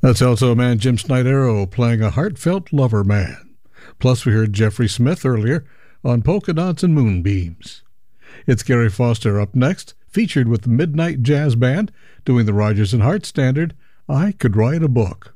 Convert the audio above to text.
That's alto man Jim Snydero playing a heartfelt lover man. Plus we heard Jeffrey Smith earlier on Polka Dots and Moonbeams. It's Gary Foster up next, featured with the Midnight Jazz Band doing the Rodgers and Hart standard, I Could Write a Book.